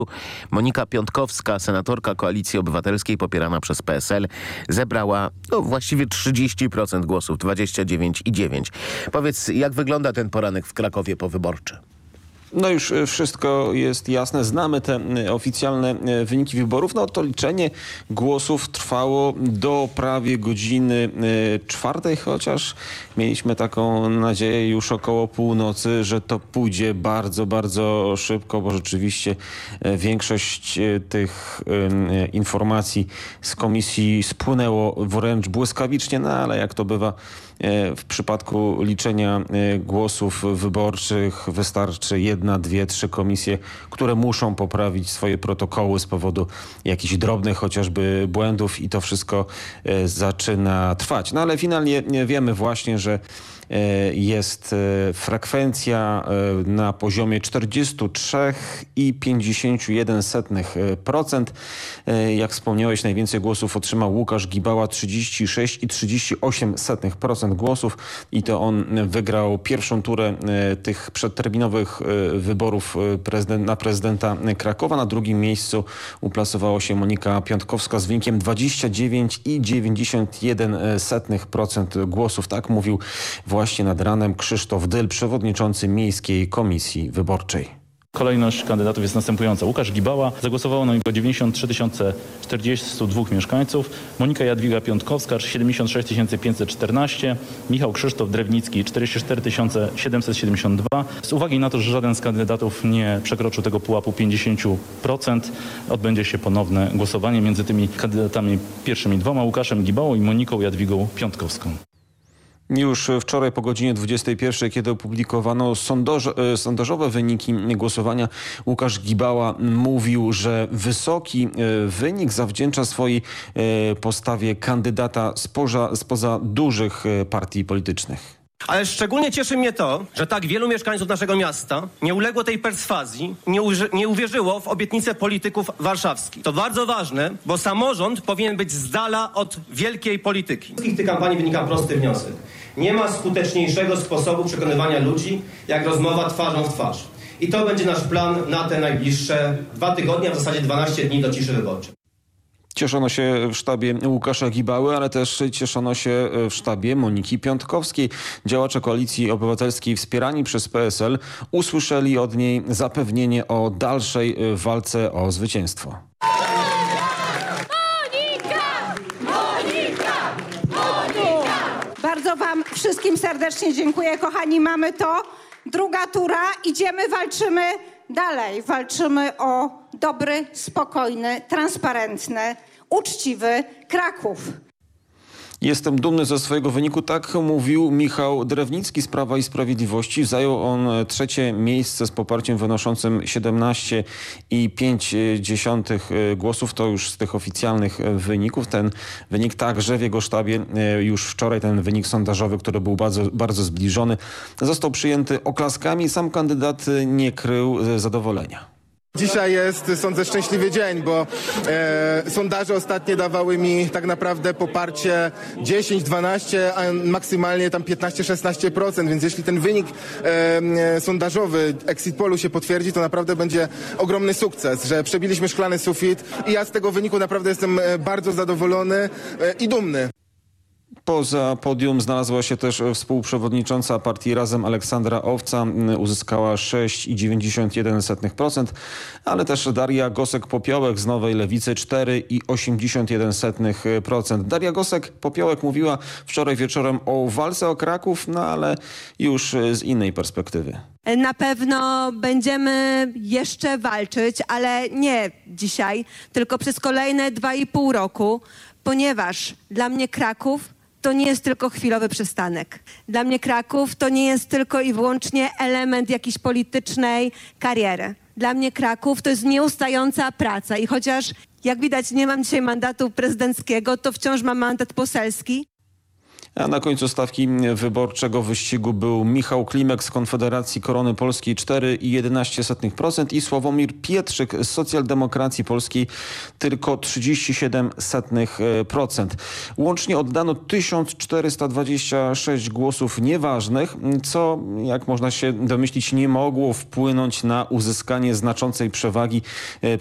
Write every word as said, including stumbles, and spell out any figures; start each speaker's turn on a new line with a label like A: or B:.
A: Monika Piątkowska, senatorka Koalicji Obywatelskiej popierana przez P S L, zebrała no, właściwie trzydzieści procent głosów, dwadzieścia dziewięć i dziewięć. Powiedz, jak wygląda ten poranek w Krakowie powyborczy?
B: No już wszystko jest jasne. Znamy te oficjalne wyniki wyborów. No to liczenie głosów trwało do prawie godziny czwartej, chociaż mieliśmy taką nadzieję już około północy, że to pójdzie bardzo, bardzo szybko, bo rzeczywiście większość tych informacji z komisji spłynęło wręcz błyskawicznie, no ale jak to bywa w przypadku liczenia głosów wyborczych wystarczy jedna, dwie, trzy komisje, które muszą poprawić swoje protokoły z powodu jakichś drobnych chociażby błędów i to wszystko zaczyna trwać. No ale finalnie wiemy właśnie, że jest frekwencja na poziomie czterdzieści trzy i pięćdziesiąt jeden procent. Jak wspomniałeś, najwięcej głosów otrzymał Łukasz Gibała, trzydzieści sześć i trzydzieści osiem procent głosów i to on wygrał pierwszą turę tych przedterminowych wyborów prezydent, na prezydenta Krakowa. Na drugim miejscu uplasowała się Monika Piątkowska z wynikiem dwadzieścia dziewięć i dziewięćdziesiąt jeden procent głosów. Tak mówił właśnie nad ranem Krzysztof Dyl, przewodniczący Miejskiej Komisji Wyborczej.
C: Kolejność kandydatów jest następująca. Łukasz Gibała, zagłosowało na niego dziewięćdziesiąt trzy tysiące czterdzieści dwa mieszkańców, Monika Jadwiga Piątkowska siedemdziesiąt sześć tysięcy pięćset czternaście, Michał Krzysztof Drewnicki czterdzieści cztery tysiące siedemset siedemdziesiąt dwa. Z uwagi na to, że żaden z kandydatów nie przekroczył tego pułapu pięćdziesiąt procent, odbędzie się ponowne głosowanie między tymi kandydatami pierwszymi dwoma, Łukaszem Gibałą i Moniką Jadwigą Piątkowską.
B: Już wczoraj po godzinie dwudziestej pierwszej, kiedy opublikowano sondaż, sondażowe wyniki głosowania, Łukasz Gibała mówił, że wysoki wynik zawdzięcza swojej postawie kandydata spoza, spoza dużych partii politycznych.
D: Ale szczególnie cieszy mnie to, że tak wielu mieszkańców naszego miasta nie uległo tej perswazji, nie, nie uwierzyło w obietnice polityków warszawskich. To bardzo ważne, bo samorząd powinien być z dala od wielkiej polityki. Z tych kampanii wynika prosty wniosek. Nie ma skuteczniejszego sposobu przekonywania ludzi, jak rozmowa twarzą w twarz. I to będzie nasz plan na te najbliższe dwa tygodnie, a w zasadzie dwanaście dni do ciszy wyborczej.
B: Cieszono się w sztabie Łukasza Gibały, ale też cieszono się w sztabie Moniki Piątkowskiej. Działacze Koalicji Obywatelskiej wspierani przez P S L usłyszeli od niej zapewnienie o dalszej walce o zwycięstwo.
E: Monika! Monika! Monika! Bardzo wam wszystkim serdecznie dziękuję, kochani. Mamy to. Druga tura. Idziemy, walczymy dalej. Walczymy o dobry, spokojny, transparentny, uczciwy Kraków.
B: Jestem dumny ze swojego wyniku, tak mówił Michał Drewnicki z Prawa i Sprawiedliwości. Zajął on trzecie miejsce z poparciem wynoszącym siedemnaście i pięć dziesiątych głosów. To już z tych oficjalnych wyników. Ten wynik także w jego sztabie już wczoraj, ten wynik sondażowy, który był bardzo, bardzo zbliżony, został przyjęty oklaskami. Sam kandydat nie krył zadowolenia.
F: Dzisiaj jest, sądzę, szczęśliwy dzień, bo e, sondaże ostatnie dawały mi tak naprawdę poparcie dziesięć, dwanaście, a maksymalnie tam piętnaście, szesnaście procent, więc jeśli ten wynik e, sondażowy Exit Polu się potwierdzi, to naprawdę będzie ogromny sukces, że przebiliśmy szklany sufit i ja z tego wyniku naprawdę jestem bardzo zadowolony e, i dumny.
B: Poza podium znalazła się też współprzewodnicząca partii Razem Aleksandra Owca. Uzyskała sześć i dziewięćdziesiąt jeden procent, ale też Daria Gosek-Popiołek z Nowej Lewicy cztery i osiemdziesiąt jeden procent. Daria Gosek-Popiołek mówiła wczoraj wieczorem o walce o Kraków, no ale już z innej perspektywy.
G: Na pewno będziemy jeszcze walczyć, ale nie dzisiaj, tylko przez kolejne dwa i pół roku, ponieważ dla mnie Kraków to nie jest tylko chwilowy przystanek. Dla mnie Kraków to nie jest tylko i wyłącznie element jakiejś politycznej kariery. Dla mnie Kraków to jest nieustająca praca i chociaż, jak widać, nie mam dzisiaj mandatu prezydenckiego, to wciąż mam mandat poselski.
B: A na końcu stawki wyborczego wyścigu był Michał Klimek z Konfederacji Korony Polskiej cztery i jedenaście sotnych procent i Sławomir Pietrzyk z Socjaldemokracji Polskiej tylko trzydzieści siedem sotnych procent. Łącznie oddano tysiąc czterysta dwadzieścia sześć głosów nieważnych, co, jak można się domyślić, nie mogło wpłynąć na uzyskanie znaczącej przewagi